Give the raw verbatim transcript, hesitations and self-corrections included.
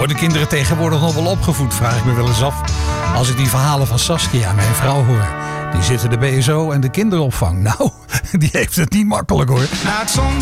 Worden kinderen tegenwoordig nog wel opgevoed, vraag ik me wel eens af. Als ik die verhalen van Saskia, mijn vrouw, hoor. Die zitten de B S O en de kinderopvang. Nou, die heeft het niet makkelijk hoor. Na het zon